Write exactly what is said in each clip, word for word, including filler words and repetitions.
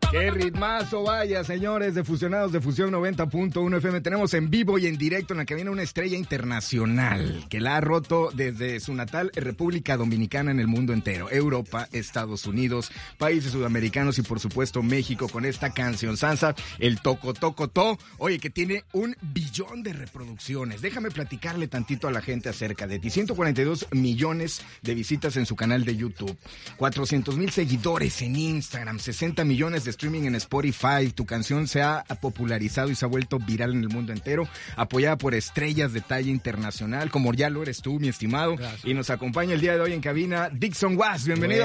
Qué ritmazo, vaya, señores de Fusionados de Fusión noventa punto uno F M. Tenemos en vivo y en directo en la cabina una estrella internacional que la ha roto desde su natal República Dominicana en el mundo entero. Europa, Estados Unidos, países sudamericanos y por supuesto México con esta canción Sansa, el Toco Toco To. Oye, que tiene un billón de reproducciones. Déjame platicarle tantito a la gente acerca de ti. ciento cuarenta y dos millones de visitas en su canal de YouTube. cuatrocientos mil seguidores en Instagram. sesenta millones de streaming en Spotify. Tu canción se ha popularizado y se ha vuelto viral en el mundo entero, apoyada por estrellas de talla internacional, como ya lo eres tú, mi estimado. Gracias. Y nos acompaña el día de hoy en cabina Dixon Was. Bienvenido.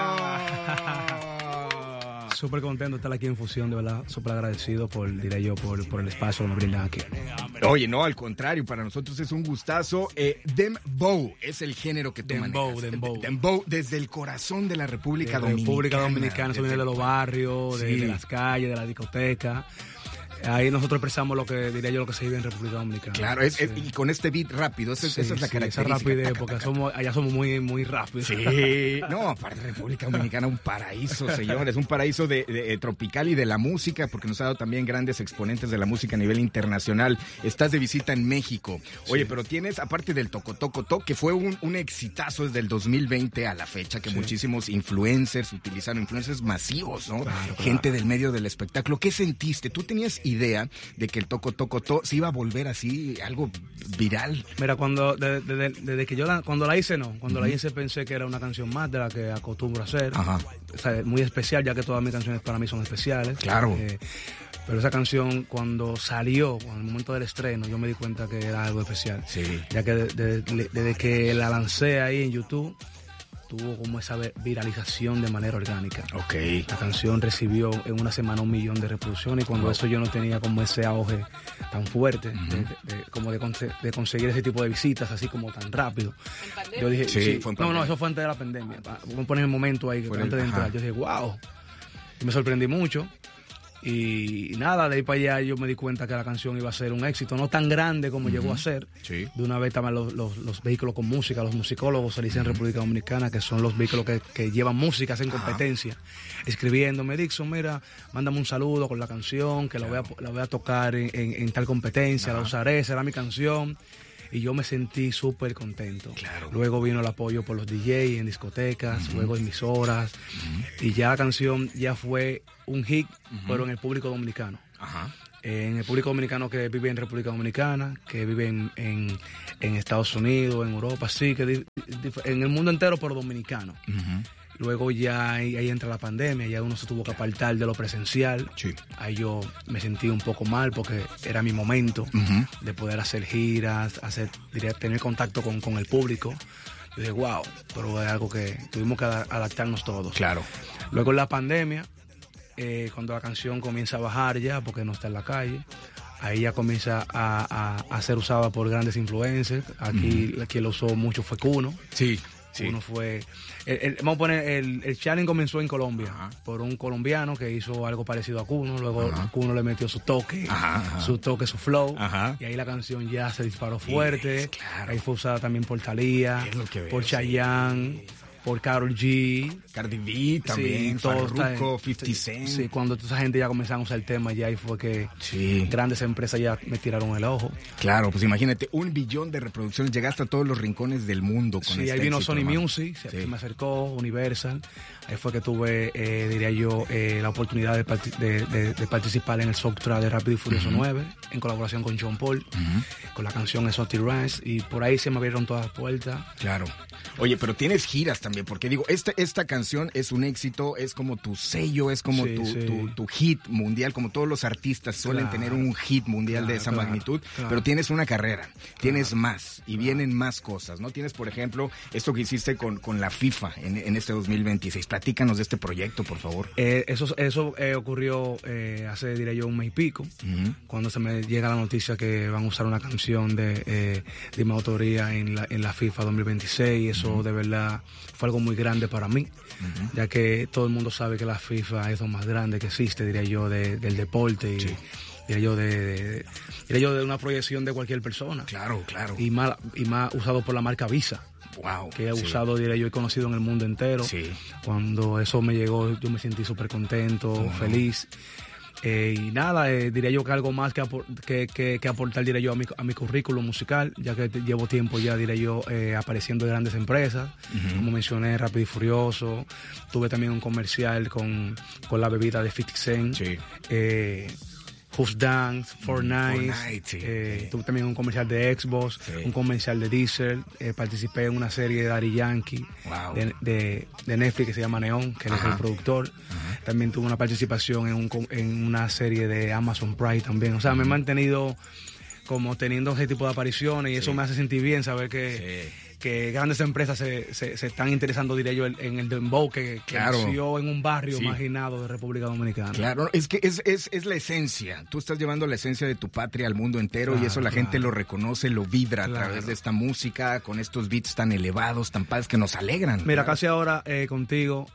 Súper contento de estar aquí en Fusión, de verdad, súper agradecido por, diré yo, por, por el espacio que me brindan aquí. Oye, no, al contrario, para nosotros es un gustazo. Eh, Dembow es el género que tú Dembow, manejas. Dembow. Dembow, desde el corazón de la República de Dominicana. República Dominicana, eso viene de los barrios, de, Sí. de las calles, de la discoteca. Ahí nosotros expresamos lo que diría yo lo que se vive en República Dominicana. Claro, es, sí. es, y con este beat rápido, esa, Sí, esa es la sí, característica. esa rapidez, Taca, porque taca. somos, allá somos muy, muy rápidos. Sí, no, aparte República Dominicana, un paraíso, señores, un paraíso de, de, de tropical y de la música, porque nos ha dado también grandes exponentes de la música a nivel internacional. Estás de visita en México. Oye, Sí. pero tienes, aparte del Toco Toco To, que fue un, un exitazo desde el dos mil veinte a la fecha, que Sí. muchísimos influencers utilizaron, influencers masivos, ¿no? Claro, claro. Gente del medio del espectáculo. ¿Qué sentiste? ¿Tú tenías idea de que el Toco Toco To se iba a volver así, algo viral? Mira, cuando desde, desde, desde que yo la, cuando la hice, no. Cuando uh-huh. la hice pensé que era una canción más de la que acostumbro a hacer. Ajá. O sea, muy especial, ya que todas mis canciones para mí son especiales. Claro. Eh, pero esa canción, cuando salió, en el momento del estreno, yo me di cuenta que era algo especial. Sí. Ya que desde de, de, de que la lancé ahí en YouTube, tuvo como esa viralización de manera orgánica. Ok. La canción recibió en una semana un millón de reproducciones y cuando oh. eso yo no tenía como ese auge tan fuerte, uh-huh. de, de, de, como de, conse- de conseguir ese tipo de visitas así como tan rápido. Yo dije, sí, sí, fue en no, no, eso fue antes de la pandemia. Vamos a poner el momento ahí, que fue antes el, de entrar, ajá. yo dije, wow. Y me sorprendí mucho. Y nada, de ahí para allá yo me di cuenta que la canción iba a ser un éxito, no tan grande como uh-huh. llegó a ser. Sí. De una vez también los, los, los vehículos con música, los musicólogos se le dicen uh-huh. en República Dominicana, que son los vehículos que, que llevan música, hacen uh-huh. competencia, escribiéndome, Dixon, mira, mándame un saludo con la canción, que claro. la, voy a, la voy a tocar en, en, en tal competencia, uh-huh. la usaré, será mi canción. Y yo me sentí súper contento. Claro. Luego vino el apoyo por los D J en discotecas, uh-huh. luego emisoras. Uh-huh. Y ya la canción ya fue un hit, uh-huh. pero en el público dominicano. Ajá. Eh, en el público dominicano que vive en República Dominicana, que vive en, en, en Estados Unidos, en Europa, sí, que di, di, en el mundo entero, pero dominicano. Uh-huh. Luego ya ahí, ahí entra la pandemia, ya uno se tuvo que apartar de lo presencial. Sí. Ahí yo me sentí un poco mal porque era mi momento uh-huh. de poder hacer giras, hacer, diría, tener contacto con, con el público. Yo dije, wow, pero es algo que tuvimos que adaptarnos todos. Claro. Luego en la pandemia, eh, cuando la canción comienza a bajar ya, porque no está en la calle, ahí ya comienza a, a, a ser usada por grandes influencers. Aquí uh-huh. quien lo usó mucho fue Kuno. Sí. Sí. Uno fue, el, el, vamos a poner, el, el challenge comenzó en Colombia, ajá. por un colombiano que hizo algo parecido a Kuno, luego ajá. Kuno le metió su toque, ajá, ajá. su toque, su flow, ajá. y ahí la canción ya se disparó fuerte, yes, claro. Ahí fue usada también por Thalía, por Chayanne, sí. por Karol G, Cardi B también, sí, Farruko, cincuenta Cent. Sí, cuando toda esa gente ya comenzaron a usar el tema, ya ahí fue que sí. grandes empresas ya me tiraron el ojo. Claro, pues imagínate, un billón de reproducciones, llegaste a todos los rincones del mundo con sí, este ahí vino éxito, Sony hermano. Music, se, sí. se me acercó, Universal, ahí fue que tuve, eh, diría yo, eh, la oportunidad de, part- de, de, de participar en el soundtrack de Rápido y Furioso uh-huh. nueve, en colaboración con John Paul, uh-huh. con la canción Exotic Rise, y por ahí se me abrieron todas las puertas. Claro. Oye, pero tienes giras también, porque digo, esta, esta canción es un éxito, es como tu sello, es como sí, tu, sí. Tu, tu hit mundial, como todos los artistas suelen claro. tener un hit mundial claro, de esa claro, magnitud, claro. pero tienes una carrera, claro. tienes más, y claro. vienen más cosas, ¿no? Tienes, por ejemplo, esto que hiciste con, con la FIFA en, en este dos mil veintiséis. Platícanos de este proyecto, por favor. Eh, eso eso eh, ocurrió eh, hace, diría yo, un mes y pico, uh-huh. cuando se me llega la noticia que van a usar una canción de, eh, de mi autoría en la, en la FIFA dos mil veintiséis, y eso uh-huh. de verdad fue algo muy grande para mí, uh-huh. ya que todo el mundo sabe que la FIFA es lo más grande que existe, diría yo, de, del deporte, y, sí. diría yo, de, de, diría yo, de una proyección de cualquier persona. Claro, claro. Y más, y más usado por la marca Visa. Wow. Que he sí. usado, diría yo, he conocido en el mundo entero. Sí. Cuando eso me llegó, yo me sentí súper contento, wow. feliz. Eh, y nada, eh, diría yo que algo más que, apor que, que, que aportar, diría yo, a mi, a mi currículum musical, ya que te, llevo tiempo ya, diría yo, eh, apareciendo en grandes empresas, uh-huh. como mencioné, Rápido y Furioso. Tuve también un comercial con, con la bebida de fifty Cent. Sí. Eh, Who's Dance, Fortnite, Fortnite sí. eh, tuve también un comercial de Xbox, sí. un comercial de Diesel, eh, participé en una serie de Daddy Yankee, wow. de, de, de Netflix que se llama Neon, que Ajá. es el productor. Ajá. También tuve una participación en, un, en una serie de Amazon Prime también. O sea, uh-huh. me he mantenido como teniendo ese tipo de apariciones y eso sí. me hace sentir bien saber que... Sí. que grandes empresas se, se, se están interesando, diría yo, en el dembow que, que claro. nació en un barrio sí. marginado de República Dominicana. Claro, es que es, es, es la esencia. Tú estás llevando la esencia de tu patria al mundo entero claro, y eso la claro. gente lo reconoce, lo vibra claro. a través de esta música, con estos beats tan elevados, tan padres que nos alegran. Mira, claro. casi ahora eh, contigo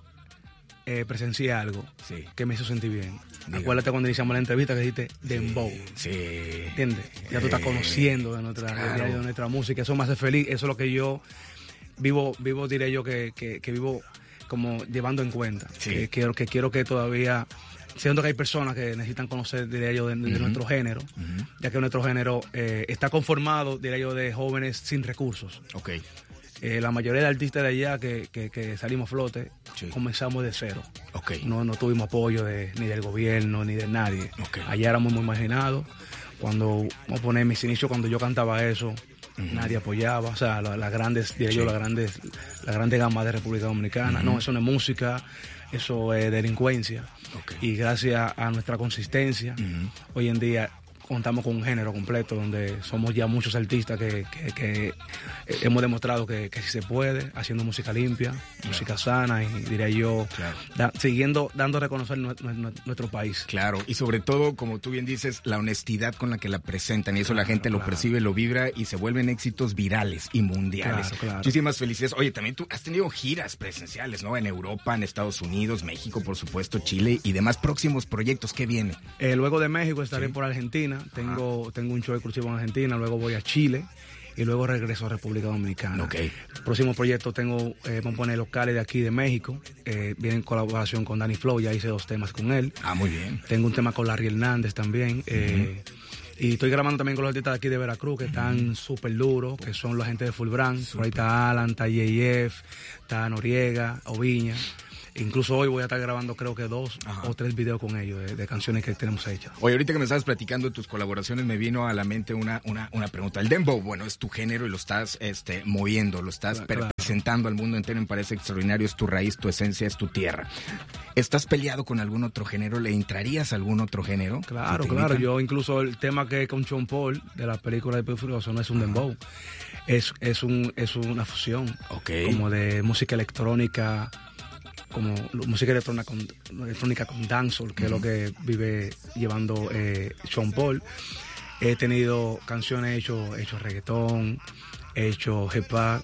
eh, presencié algo sí. que me hizo sentir bien. Dígame. Acuérdate cuando iniciamos la entrevista que dijiste dembow. Sí. ¿Entiendes? Ya tú estás conociendo de nuestra, claro. de, de nuestra música. Eso me hace feliz. Eso es lo que yo vivo, vivo diré yo, que, que, que vivo como llevando en cuenta. Sí. Que, quiero, que quiero que todavía... Siento que hay personas que necesitan conocer, diría yo, de, de uh-huh. nuestro género, uh-huh. ya que nuestro género eh, está conformado, diría yo, de jóvenes sin recursos. Ok. Eh, la mayoría de artistas de allá que, que, que salimos a flote, sí. comenzamos de cero. Okay. No, no tuvimos apoyo de, ni del gobierno, ni de nadie. Okay. Allá éramos muy marginados. Cuando, vamos a poner mis inicios, cuando yo cantaba eso, uh-huh. nadie apoyaba. O sea, las la grandes, diría sí. yo, las grandes, la grande gama de República Dominicana. Uh-huh. No, eso no es música, eso es delincuencia. Okay. Y gracias a nuestra consistencia, uh-huh. hoy en día contamos con un género completo donde somos ya muchos artistas que, que, que hemos demostrado que, que sí se puede, haciendo música limpia, claro. música sana y diría yo, claro. da, siguiendo dando a reconocer nuestro, nuestro país. Claro, y sobre todo, como tú bien dices, la honestidad con la que la presentan y eso claro, la gente claro. lo percibe, lo vibra y se vuelven éxitos virales y mundiales. Claro, claro. Muchísimas felicidades. Oye, también tú has tenido giras presenciales, ¿no? En Europa, en Estados Unidos, México, por supuesto, Chile y demás próximos proyectos. ¿Qué viene? Eh, luego de México estaré sí. por Argentina. Tengo, ah. tengo un show exclusivo en Argentina, luego voy a Chile y luego regreso a República Dominicana. Okay. El próximo proyecto tengo, eh, vamos a poner locales de aquí de México, eh, viene en colaboración con Danny Flow, ya hice dos temas con él. Ah, muy bien. Tengo un tema con Larry Hernández también. Uh-huh. eh, y estoy grabando también con los artistas de aquí de Veracruz, que uh-huh. están súper duros, que son la gente de Full Brand. Super. Por ahí está Alan, está J F, está Noriega, Oviña. Incluso hoy voy a estar grabando creo que dos Ajá. o tres videos con ellos de, de canciones que tenemos hechas. Oye, ahorita que me estabas platicando de tus colaboraciones me vino a la mente una, una, una pregunta. El dembow, bueno, es tu género y lo estás este, moviendo, lo estás claro, presentando claro. al mundo entero, me parece extraordinario, es tu raíz, tu esencia, es tu tierra. ¿Estás peleado con algún otro género? ¿Le entrarías a algún otro género? Claro, claro. Invitan? Yo incluso el tema que con Sean Paul de la película de Rápido y Furioso no es un Ajá. dembow, es, es, un, es una fusión okay. como de música electrónica, como música electrónica con, electrónica con dancehall, que uh-huh. es lo que vive llevando eh, Sean Paul. He tenido canciones, he hecho, he hecho reggaetón, he hecho hip hop,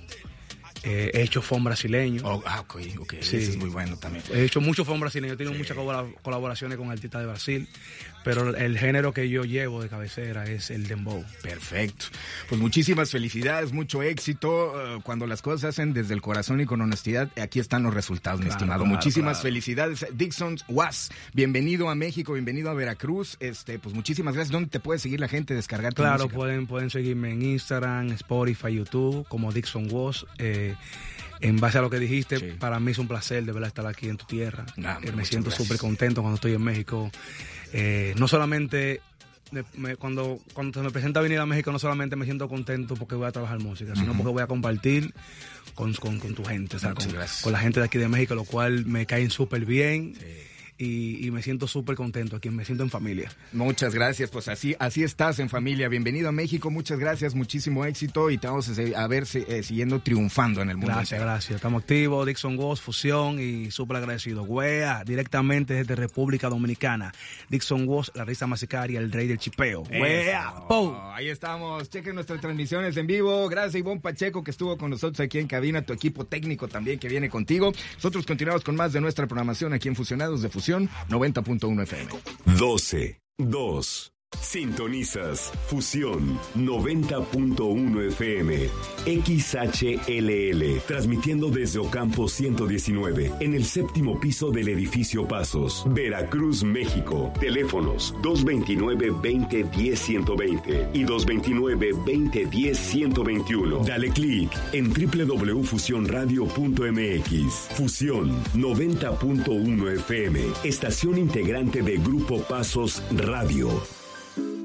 eh, he hecho funk brasileño. Oh, ah, ok, ok, sí. Ese es muy bueno también. He hecho mucho funk brasileño, he tenido sí. muchas colaboraciones con artistas de Brasil, pero el género que yo llevo de cabecera es el dembow. Perfecto. Pues muchísimas felicidades, mucho éxito. Uh, cuando las cosas se hacen desde el corazón y con honestidad, aquí están los resultados, claro, mi estimado. Claro, muchísimas claro. felicidades. Dixon Was, bienvenido a México, bienvenido a Veracruz. Este, pues muchísimas gracias. ¿Dónde te puede seguir la gente, descargar tu Claro, música? pueden, pueden seguirme en Instagram, Spotify, YouTube, como Dixon Was. Eh, En base a lo que dijiste, sí. para mí es un placer de verdad estar aquí en tu tierra. Nah, eh, me siento súper contento cuando estoy en México. Eh, no solamente, me, me, cuando, cuando se me presenta venir a México, no solamente me siento contento porque voy a trabajar música, uh-huh. sino porque voy a compartir con, con, con tu gente, o sea, con, con la gente de aquí de México, lo cual me caen súper bien. Sí. Y, y me siento súper contento aquí, me siento en familia. Muchas gracias, pues así así estás en familia. Bienvenido a México, muchas gracias, muchísimo éxito y te vamos a, a ver eh, siguiendo triunfando en el mundo. Gracias, entero. Gracias. Estamos activos, Dixon Was, Fusión y súper agradecido. Wea, directamente desde República Dominicana. Dixon Was, la risa masicaria, el rey del chipeo. Wea, ¡pum! Ahí estamos, chequen nuestras transmisiones en vivo. Gracias, Ivonne Pacheco, que estuvo con nosotros aquí en cabina, tu equipo técnico también que viene contigo. Nosotros continuamos con más de nuestra programación aquí en Fusionados de Fusión noventa punto uno F M. doce, dos. Sintonizas Fusión noventa punto uno F M, X H L L, transmitiendo desde Ocampo ciento diecinueve, en el séptimo piso del edificio Pasos, Veracruz, México. Teléfonos dos veintinueve, veinte, diez, ciento veinte y dos veintinueve, veinte, diez, ciento veintiuno. Dale clic en doble u doble u doble u punto fusión radio punto m x. Fusión noventa punto uno F M, estación integrante de Grupo Pasos Radio.